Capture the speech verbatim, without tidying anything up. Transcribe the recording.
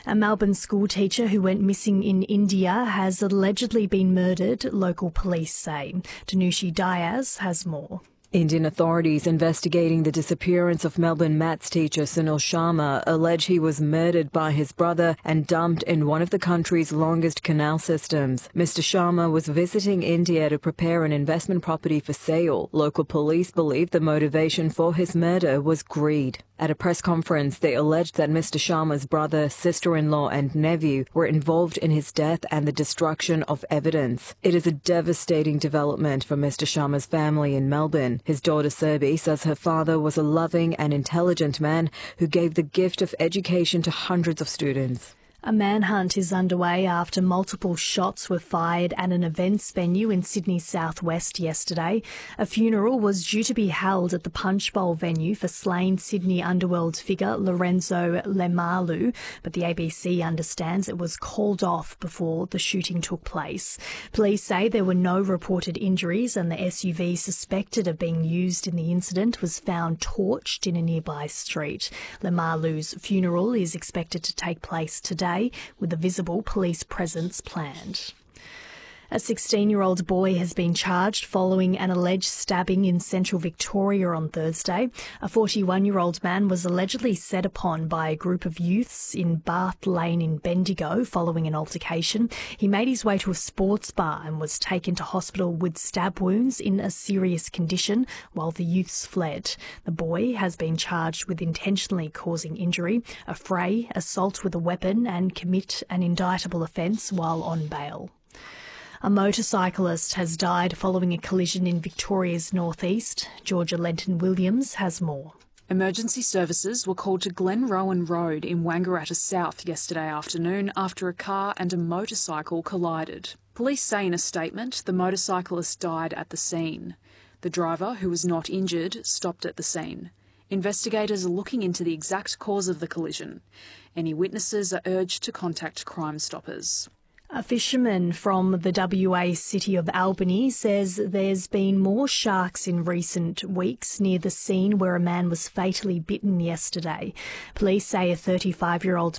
A Melbourne school teacher who went missing in India has allegedly been murdered, local police say. Tanushi Diaz has more. Indian authorities investigating the disappearance of Melbourne maths teacher Sunil Sharma allege he was murdered by his brother and dumped in one of the country's longest canal systems. Mister Sharma was visiting India to prepare an investment property for sale. Local police believe the motivation for his murder was greed. At a press conference, they alleged that Mister Sharma's brother, sister-in-law and nephew were involved in his death and the destruction of evidence. It is a devastating development for Mister Sharma's family in Melbourne. His daughter Surbi says her father was a loving and intelligent man who gave the gift of education to hundreds of students. A manhunt is underway after multiple shots were fired at an events venue in Sydney's southwest yesterday. A funeral was due to be held at the Punch Bowl venue for slain Sydney underworld figure Lorenzo Lemalu, but the A B C understands it was called off before the shooting took place. Police say there were no reported injuries and the S U V suspected of being used in the incident was found torched in a nearby street. Lemalu's funeral is expected to take place today, with a visible police presence planned. A sixteen-year-old boy has been charged following an alleged stabbing in central Victoria on Thursday. A forty-one-year-old man was allegedly set upon by a group of youths in Bath Lane in Bendigo following an altercation. He made his way to a sports bar and was taken to hospital with stab wounds in a serious condition while the youths fled. The boy has been charged with intentionally causing injury, affray, assault with a weapon and commit an indictable offence while on bail. A motorcyclist has died following a collision in Victoria's northeast. Georgia Lenton Williams has more. Emergency services were called to Glenrowan Road in Wangaratta South yesterday afternoon after a car and a motorcycle collided. Police say in a statement the motorcyclist died at the scene. The driver, who was not injured, stopped at the scene. Investigators are looking into the exact cause of the collision. Any witnesses are urged to contact Crime Stoppers. A fisherman from the W A city of Albany says there's been more sharks in recent weeks near the scene where a man was fatally bitten yesterday. Police say a thirty-five-year-old